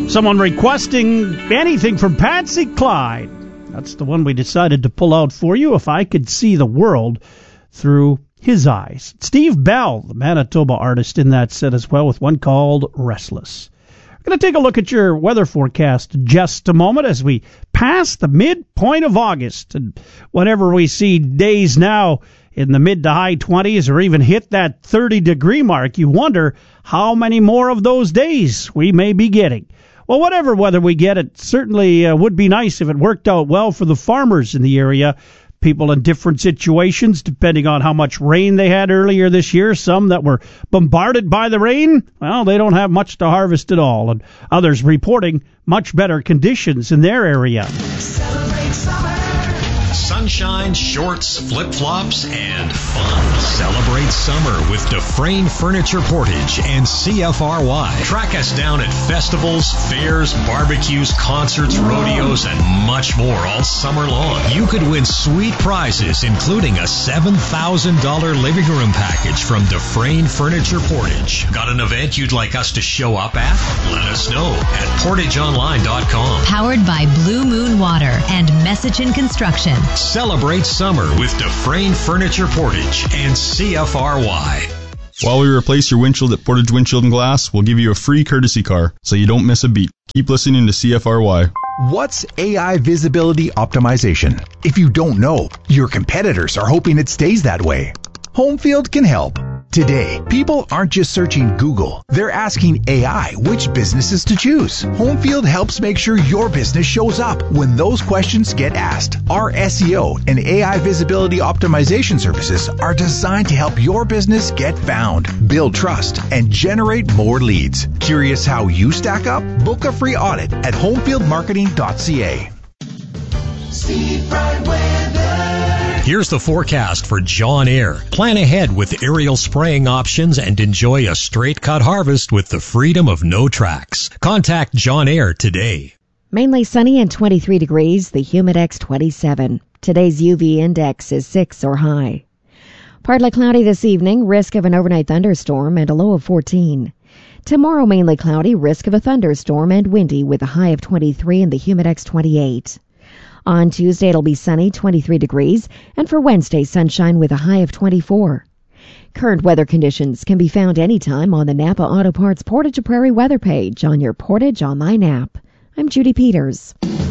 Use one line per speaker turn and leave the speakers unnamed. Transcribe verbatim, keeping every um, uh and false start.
Someone requesting anything from Patsy Cline. That's the one we decided to pull out for you. If I could see the world through his eyes. Steve Bell, the Manitoba artist, in that set as well, with one called Restless. We're going to take a look at your weather forecast in just a moment as we pass the midpoint of August. And whenever we see days now in the mid to high twenties or even hit that thirty degree mark, you wonder how many more of those days we may be getting. Well, whatever weather we get, it certainly uh, would be nice if it worked out well for the farmers in the area. People in different situations, depending on how much rain they had earlier this year. Some that were bombarded by the rain, well, they don't have much to harvest at all. And others reporting much better conditions in their area.
Celebrate summer. Sunshine, shorts, flip-flops, and fun. Celebrate summer with Dufresne Furniture Portage and C F R Y. Track us down at festivals, fairs, barbecues, concerts, rodeos, and much more all summer long. You could win sweet prizes, including a seven thousand dollars living room package from Dufresne Furniture Portage. Got an event you'd like us to show up at? Let us know at portage online dot com.
Powered by Blue Moon Water and Messichin Construction.
Celebrate summer with Dufresne Furniture Portage and C F R Y.
While we replace your windshield at Portage Windshield and Glass, we'll give you a free courtesy car so you don't miss a beat. Keep listening to C F R Y.
What's A I visibility optimization? If you don't know, your competitors are hoping it stays that way. Homefield can help. Today, people aren't just searching Google. They're asking A I which businesses to choose. Homefield helps make sure your business shows up when those questions get asked. Our S E O and A I visibility optimization services are designed to help your business get found, build trust, and generate more leads. Curious how you stack up? Book a free audit at homefield marketing dot c a.
Steve Bright Weather. Here's the forecast for John Eyre. Plan ahead with aerial spraying options and enjoy a straight cut harvest with the freedom of no tracks. Contact John Eyre today.
Mainly sunny and twenty-three degrees, the Humidex twenty-seven. Today's U V index is six or high. Partly cloudy this evening, risk of an overnight thunderstorm and a low of fourteen. Tomorrow mainly cloudy, risk of a thunderstorm and windy with a high of twenty-three and the Humidex twenty-eight. On Tuesday, it'll be sunny, twenty-three degrees, and for Wednesday, sunshine with a high of twenty-four. Current weather conditions can be found anytime on the Napa Auto Parts Portage Prairie weather page on your Portage Online app. I'm Judy Peters.